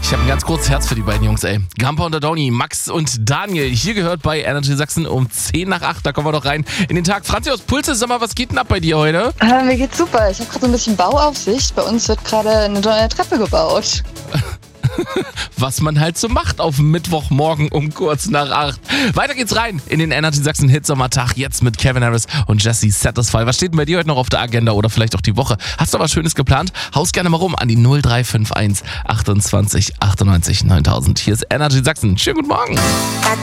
Ich habe ein ganz großes Herz für die beiden Jungs, ey. Gampa und Adoni, Max und Daniel. Hier gehört bei Energy Sachsen um 10 nach 8. Da kommen wir doch rein in den Tag. Franzi aus Pulse, sag mal, was geht denn ab bei dir heute? Mir geht's super. Ich habe gerade so ein bisschen Bauaufsicht. Bei uns wird gerade eine neue Treppe gebaut. Was man halt so macht auf Mittwochmorgen um kurz nach 8. Weiter geht's rein in den Energy Sachsen Hitsommertag. Jetzt mit Kevin Harris und Jesse Satisfy. Was steht denn bei dir heute noch auf der Agenda oder vielleicht auch die Woche? Hast du was Schönes geplant? Haus gerne mal rum an die 0351 28 98 9000. Hier ist Energy Sachsen. Schönen guten Morgen.